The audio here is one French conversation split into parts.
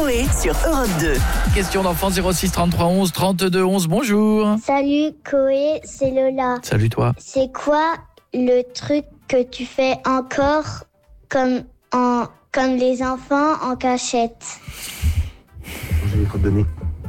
Coé sur Europe 2. Question d'enfant 06 33 11 32 11. Bonjour. Salut Coé, c'est Lola. Salut toi. C'est quoi le truc que tu fais encore comme les enfants en cachette? Manger les crottes de nez.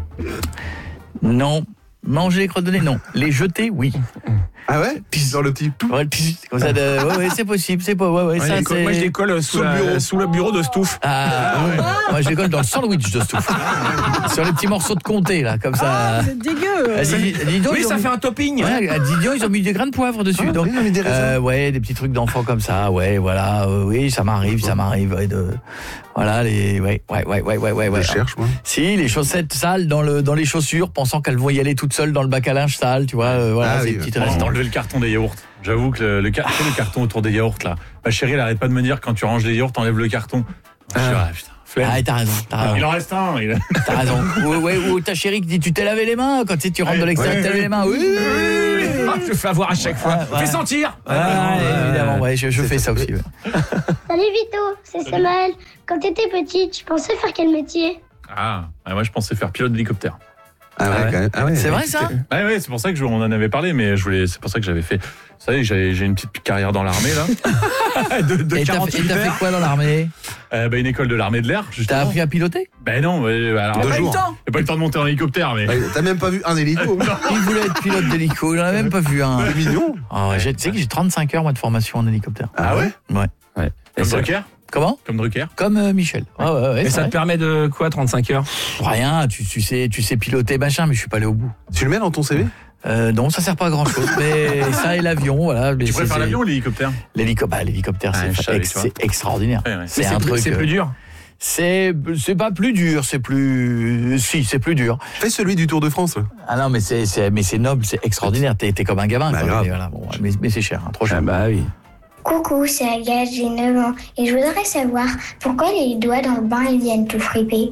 Non. Manger les crottes de nez, non. Les jeter, oui. Ah ouais? Dans le petit... Ouais, comme ça ouais, c'est possible. C'est pas. Ouais, ça, c'est... Moi, je les colle sous le bureau de Stouff. Moi, je les colle dans le sandwich de Stouff. Sur les petits morceaux de comté, là, comme ça. C'est dégueu. Oui, ça fait un topping. Ouais, à Didion, ils ont mis des grains de poivre dessus. Ah, donc, oui, mais des raisins. ouais, des petits trucs d'enfants comme ça. Ouais, voilà. Oui, ça m'arrive. Ouais, voilà, les. Ouais. Je cherche, moi. Si, les chaussettes sales dans les chaussures, pensant qu'elles vont y aller toutes seules dans le bac à linge sale, tu vois. Voilà, Ah ces oui, petites ouais. restants. Enlever le carton des yaourts. J'avoue que le carton autour des yaourts là. Ma chérie, elle arrête pas de me dire quand tu ranges les yaourts, t'enlèves le carton. Je suis là, putain, flemme. Ah, t'as raison. Il en reste un. T'as raison. Ou ta chérie qui dit tu t'es lavé les mains quand tu rentres de l'extérieur, t'as lavé les mains. Oui. Je fais avoir à chaque fois. Ouais. Fais sentir. Évidemment, ouais, je fais ça aussi. Ouais. Salut Vito, c'est Samuel. Quand t'étais petit, tu pensais faire quel métier? Moi je pensais faire pilote d'hélicoptère. Ah ouais, quand même. Ah ouais. C'est vrai ça? Ouais, c'est pour ça que on en avait parlé, mais c'est pour ça que j'avais fait. Vous savez, j'ai une petite carrière dans l'armée là. de Et t'as 48 fait heures. quoi dans l'armée? Une école de l'armée de l'air. T'as Justement. appris à piloter? Ben non, alors 2 jours. J'ai pas eu le temps de monter en hélicoptère, mais. T'as même pas vu un hélico? Il voulait être pilote d'hélico, il en a même pas vu un. C'est mignon. Ah ouais, tu sais que j'ai 35 heures moi de formation en hélicoptère. Ah ouais? Ouais. Comme Drucker. Comment? Comme Drucker. Comme Michel. Ouais, Et c'est ça te vrai. permet de quoi, 35 heures? Rien, tu sais piloter machin, mais je suis pas allé au bout. Tu le mets dans ton CV? Non, ça sert pas à grand chose. Mais ça et l'avion, voilà. Mais Tu préfères l'avion ou l'hélicoptère? L'hélicoptère, je savais, tu vois. c'est extraordinaire. Ouais. C'est un truc. C'est plus dur. C'est pas plus dur, c'est plus dur. Fais celui du Tour de France. Là. Ah non, mais c'est noble, c'est extraordinaire. T'es comme un gamin. Bah, quoi. grave. Mais, voilà, bon, mais c'est cher, trop cher. Ah bah oui. Coucou, c'est Agathe, j'ai 9 ans. Et je voudrais savoir pourquoi les doigts dans le bain ils viennent tout friper.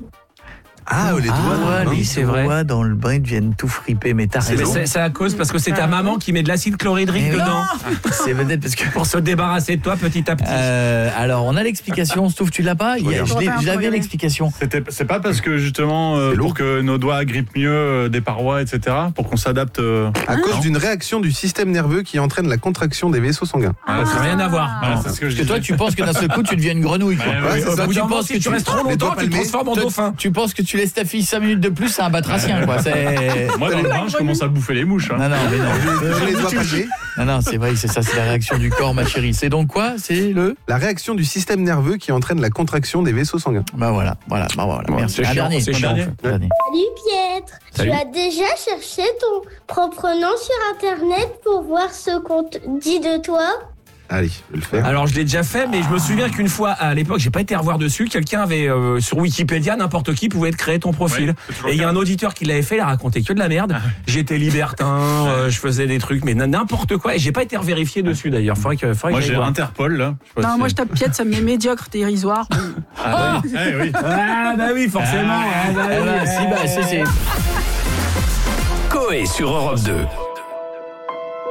Ah, les doigts. ouais, oui, les c'est vrai. doigts dans le bain ils deviennent tout friper, mais t'as C'est raison. long. C'est à cause parce que c'est ta maman qui met de l'acide chlorhydrique Mais dedans. C'est peut-être parce que. Pour se débarrasser de toi petit à petit. Alors, on a l'explication. Stouff, tu l'as pas? Je l'avais l'explication. C'est pas parce que justement pour que nos doigts grippent mieux des parois, etc. Pour qu'on s'adapte. À cause d'une réaction du système nerveux qui entraîne la contraction des vaisseaux sanguins. Ça n'a rien à voir. Voilà, c'est ce que je Parce que toi, disais. tu penses que d'un seul coup, tu deviens une grenouille, quoi. Ouais, c'est ça. Ou tu Ou penses que tu restes trop les longtemps, doigts tu te palmés. transformes en dauphin. Tu penses que tu laisses ta fille 5 minutes de plus, c'est un batracien, quoi. Moi, dans le bain, je commence à bouffer les mouches. Hein. Non, mais non. J'ai les doigts palmés. Non, c'est vrai, c'est ça, c'est la réaction du corps, ma chérie. C'est donc quoi? C'est La réaction du système nerveux qui entraîne la contraction des vaisseaux sanguins. Bah voilà. Merci. c'est Un chiant, dernier. c'est chiant. Dernier. Salut Pietre, Salut. tu as déjà cherché ton propre nom sur internet pour voir ce qu'on dit de toi? Allez, je vais le faire. Alors je l'ai déjà fait, mais je me souviens qu'une fois à l'époque, j'ai pas été revoir dessus. Quelqu'un avait sur Wikipédia, n'importe qui pouvait te créer ton profil. Ouais, c'est toujours Et il y a le un cas. auditeur qui l'avait fait, il a raconté que de la merde. J'étais libertin, je faisais des trucs, mais n'importe quoi. Et j'ai pas été revérifié dessus d'ailleurs. Faudrait que Moi, j'aille j'ai voir. Interpol là. Je sais pas Non, si- moi je tape Piette, ça me met médiocre, dérisoire. Ah, oui. Ah bah oui, forcément. Ah, Ah, bah oui. Si, c'est. Coé sur Europe 2.